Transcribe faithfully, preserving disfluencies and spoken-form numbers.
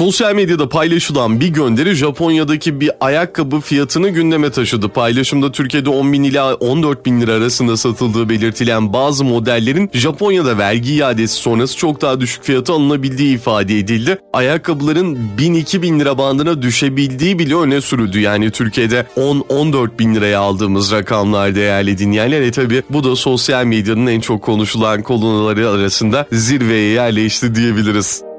Sosyal medyada paylaşılan bir gönderi Japonya'daki bir ayakkabı fiyatını gündeme taşıdı. Paylaşımda Türkiye'de on bin ila on dört bin lira arasında satıldığı belirtilen bazı modellerin Japonya'da vergi iadesi sonrası çok daha düşük fiyata alınabildiği ifade edildi. Ayakkabıların bin iki bin lira bandına düşebildiği bile öne sürüldü. Yani Türkiye'de on on dört bin liraya aldığımız rakamlar değerli dinleyenler. E tabi bu da sosyal medyanın en çok konuşulan konuları arasında zirveye yerleşti diyebiliriz.